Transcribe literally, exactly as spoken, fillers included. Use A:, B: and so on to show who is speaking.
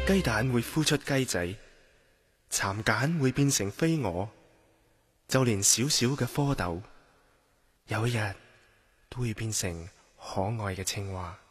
A: 雞蛋會孵出雞仔，蠶繭會變成飛蛾，就連小小嘅蝌蚪，有一日都會變成可愛嘅青蛙。